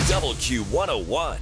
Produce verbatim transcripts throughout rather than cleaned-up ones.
Double Q one oh one.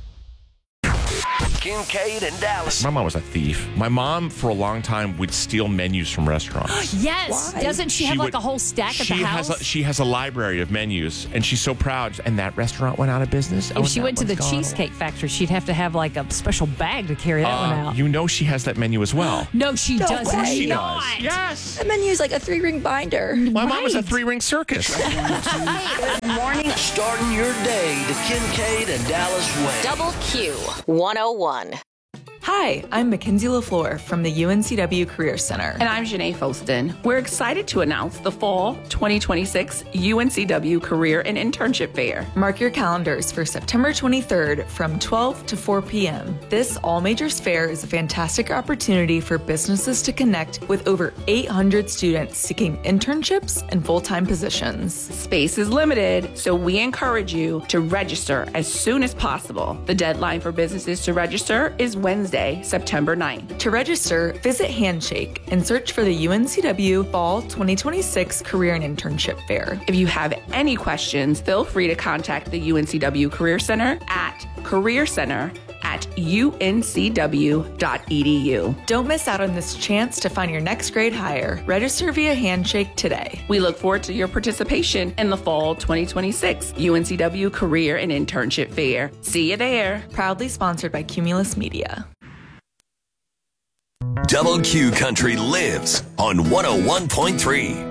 Kincaid and Dallas. My mom was a thief. My mom, for a long time, would steal menus from restaurants. Yes. Why? Doesn't she, She have like would- a whole stack at she the house? has a, she has a library of menus, and she's so proud. And that restaurant went out of business. Oh, if she that went to the one's gone. Cheesecake Factory, she'd have to have like a special bag to carry that one Uh, out. you know she has that menu as well. no, she No does way. She not. does. Yes. The menu is like a three-ring binder. My mom was a Right. three-ring circus. Morning. Starting your day the Kincaid and Dallas way. Double Q one oh one. Hi, I'm Mackenzie LaFleur from the U N C W Career Center. And I'm Janae Foston. We're excited to announce the Fall twenty twenty-six U N C W Career and Internship Fair. Mark your calendars for September twenty-third from twelve to four p.m. This all majors fair is a fantastic opportunity for businesses to connect with over eight hundred students seeking internships and full-time positions. Space is limited, so we encourage you to register as soon as possible. The deadline for businesses to register is Wednesday, September ninth. To register, visit Handshake and search for the U N C W Fall twenty twenty-six Career and Internship Fair. If you have any questions, feel free to contact the U N C W Career Center at Career Center at U N C W dot E D U. Don't miss out on this chance to find your next grade hire. Register via Handshake today. We look forward to your participation in the Fall twenty twenty-six U N C W Career and Internship Fair. See you there. Proudly sponsored by Cumulus Media. Double Q Country lives on one oh one point three.